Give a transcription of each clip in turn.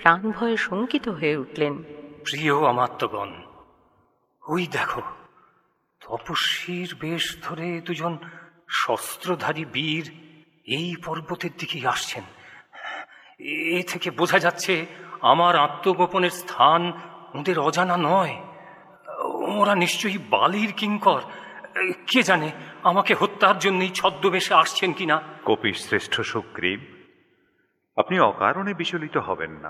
প্রাণ ভয়ে শঙ্কিত হয়ে উঠলেন। প্রিয় আমাত্যগণ, ওই দেখো, তপস্বীর বেশ ধরে দুজন শস্ত্রধারী বীর এই পর্বতের দিকেই আসছেন। এ থেকে বোঝা যাচ্ছে আমার আত্মগোপনের স্থান ওদের অজানা নয়। ওরা নিশ্চয়ই বালির কিঙ্কর। কে জানে আমাকে হত্যার জন্যই ছদ্মবেশে আসছেন কিনা। কপির শ্রেষ্ঠ সুগ্রীব, আপনি অকারণে বিচলিত হবেন না।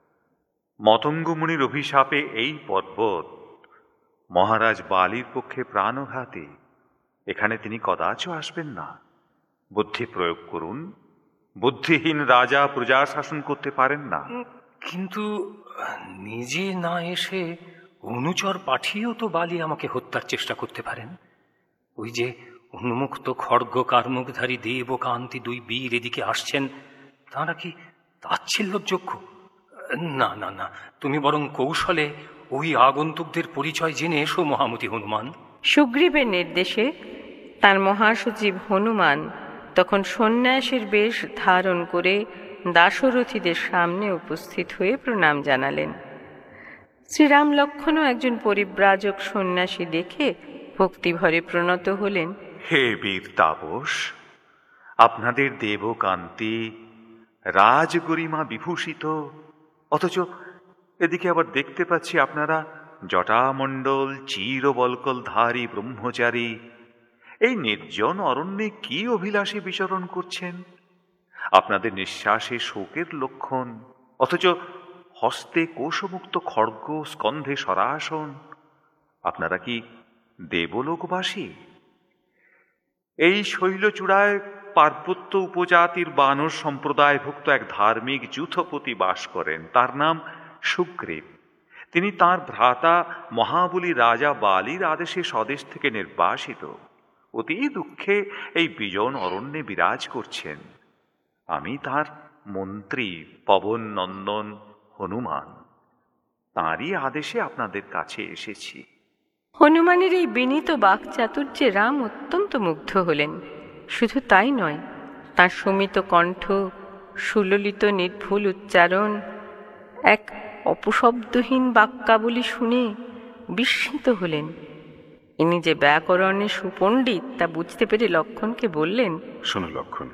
মতঙ্গ মুনির অভিশাপে এই পর্বত মহারাজ বালির পক্ষে প্রাণঘাতী। এখানে তিনি কদাচ আসবেন না। বুদ্ধি প্রয়োগ করুন। বুদ্ধিহীন রাজা প্রজা শাসন করতে পারেন না। কিন্তু নিজে না এসে অনুচর পাঠিয়েও তো বালি আমাকে হত্যার চেষ্টা করতে পারেন। ওই যে উন্মুক্ত খড়গ কার্মুকধারী দেব ও কান্তি দুই বীর এদিকে আসছেন, তাঁরা কি তাচ্ছিল্যযোগ্য? না না না, তুমি বরং কৌশলে ওই আগন্তুকদের পরিচয় জেনে এসো মহামতি হনুমান। সুগ্রীবের নির্দেশে তার মহাসচিব হনুমান তখন সন্ন্যাসীর বেশ ধারণ করে দাশরথীদের সামনে উপস্থিত হয়ে প্রণাম জানালেন। শ্রীরাম লক্ষ্মণও একজন পরিব্রাজক সন্ন্যাসী দেখে ভক্তিভরে প্রণত হলেন। হে বীর তাপস, আপনাদের দেবকান্তি রাজগরিমা বিভূষিত, অথচ এদিকে আবার দেখতে পাচ্ছি আপনারা জটামণ্ডল চিরবল্কলধারী ব্রহ্মচারী এই নির্জন অরণ্যে কি অভিলাষে বিচরণ করছেন। আপনাদের নিঃশ্বাসে শোকের লক্ষণ, অথচ হস্তে কোশমুক্ত খড়গ, স্কন্ধে সরাসন। আপনারা কি দেবলোকবাসী? এই শৈলচূড়ায় পার্বত্য উপজাতির বানর সম্প্রদায়ভুক্ত এক ধার্মিক যূথপতি বাস করেন। তার নাম সুগ্রীব। তিনি তার ভ্রাতা মহাবলী রাজা বালির আদেশে স্বদেশ থেকে নির্বাসিত অতি দুঃখে এই বিজন অরণ্যে বিরাজ করছেন। আমি তার মন্ত্রী পবন নন্দন হনুমান, তাঁরই আদেশে আপনাদের কাছে এসেছি। হনুমানের এই বিনীত বাকচাতুর্যে রাম অত্যন্ত মুগ্ধ হলেন। শুধু তাই নয়, তাঁর সুমিত কণ্ঠ, সুললিত নির্ভুল উচ্চারণ, এক অপশব্দহীন বাক্যাবলী শুনে বিস্মিত হলেন। ইনি যে ব্যাকরণে সুপণ্ডিত তা বুঝতে পেরে লক্ষ্মণকে বললেন, শোনো লক্ষ্মণ,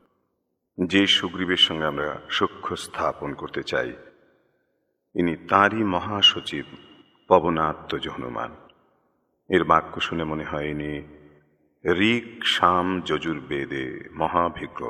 যে সুগ্রীবের সঙ্গে আমরা সখ্য স্থাপন করতে চাই, ইনি তাঁরই মহাসচিব পবনাত্মজ হনুমান। এর বাক্য শুনে মনে হয় ইনি ঋক সাম যজুর্বেদে মহাভিজ্ঞ।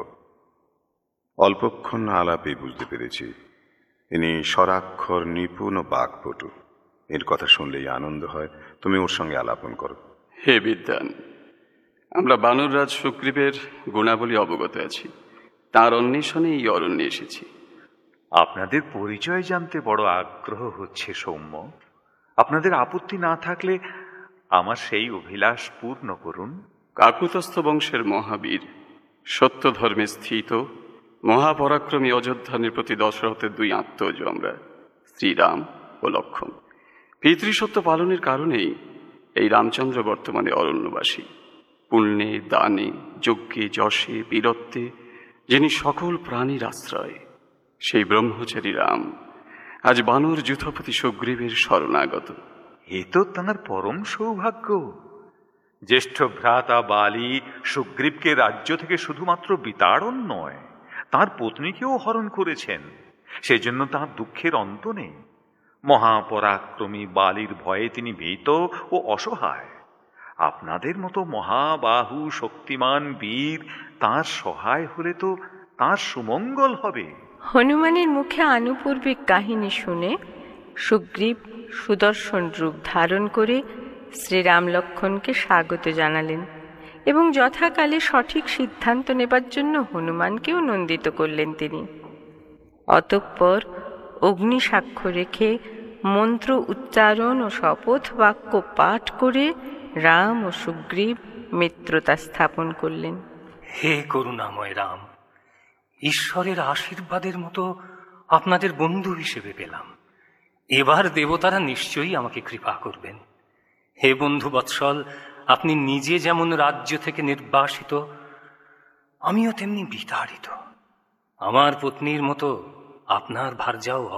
অল্পক্ষণ আলাপে বুঝতে পেরেছি ইনি স্বরাক্ষর নিপুণ ও বাক্পটু। এর কথা শুনলেই আনন্দ হয়। তুমি ওর সঙ্গে আলাপন করো। হে বিদ্বান, আমরা বানররাজ সুগ্রীবের গুণাবলী অবগত আছি। তাঁর অন্বেষণে এই অরণ্যে এসেছি। আপনাদের পরিচয় জানতে বড় আগ্রহ হচ্ছে সৌম্য। আপনাদের আপত্তি না থাকলে আমার সেই অভিলাষ পূর্ণ করুন। কাকুতস্থ বংশের মহাবীর, সত্য ধর্মে স্থিত মহাপরাক্রমী অযোধ্যা নৃপতি দশরথের দুই আত্মজ আমরা, শ্রীরাম ও লক্ষ্মণ। পিতৃসত্য পালনের কারণেই এই রামচন্দ্র বর্তমানে অরণ্যবাসী। পুণ্যে, দানে, যজ্ঞে, যশে, বীরত্বে যিনি সকল প্রাণীর আশ্রয়, সেই ব্রহ্মচারী রাম আজ বানর যূথপতি সুগ্রীবের শরণাগত। এ তো তাঁর পরম সৌভাগ্য। জ্যেষ্ঠ ভ্রাতা বালি সুগ্রীবকে রাজ্য থেকে শুধুমাত্র বিতাড়ন নয়, তাঁর পত্নীকেও হরণ করেছেন। সেজন্য তাঁর দুঃখের অন্ত নেই। মহাপরাক্রমী বালির ভয়ে তিনি ভীত ও অসহায়। আপনাদের মতো মহাবাহু শক্তিমান বীর তাঁর সহায় হলে তো তাঁর সুমঙ্গল হবে। হনুমানের মুখে আনুপূর্বিক কাহিনী শুনে সুগ্রীব সুদর্শন রূপ ধারণ করে শ্রীরাম লক্ষ্মণকে স্বাগত জানালেন এবং যথাকালে সঠিক সিদ্ধান্ত নেবার জন্য হনুমানকেও নন্দিত করলেন তিনি। অতঃপর অগ্নি সাক্ষ্য রেখে মন্ত্র উচ্চারণ ও শপথ বাক্য পাঠ করে রাম ও সুগ্রীব মিত্রতা স্থাপন করলেন। হে করুণাময় রাম, ঈশ্বরের আশীর্বাদের মতো আপনাদের বন্ধু হিসেবে পেলাম। এবার দেবতারা নিশ্চয়ই আমাকে কৃপা করবেন। হে বন্ধু বৎসল, আপনি নিজে যেমন রাজ্য থেকে নির্বাসিত, আমিও তেমনি বিতাড়িত। আমার পত্নীর মতো আপনার ভার্যাও